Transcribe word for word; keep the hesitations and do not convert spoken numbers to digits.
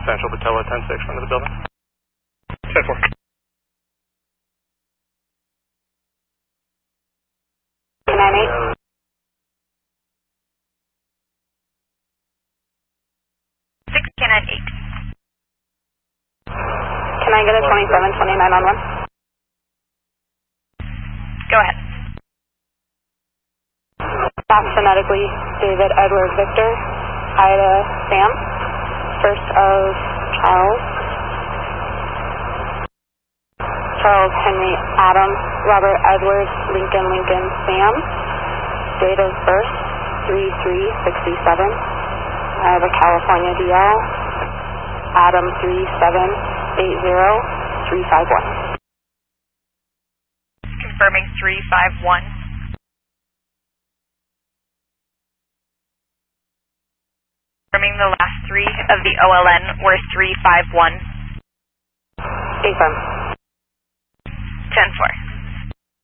Central Patella, ten six, front of the building. ten four. nine eight. six K nine eight. Can I get a twenty-seven twenty-nine on one? Go ahead. Fast phonetically, David Edward Victor, Ida Sam, first of Charles, Charles Henry Adam, Robert Edward Lincoln Lincoln Sam, date of birth three three sixty-seven. I have a California D L, Adam three seven eight zero three five one. Confirming three five one. Confirming the last three of the O L N were three five one. Affirm. ten four.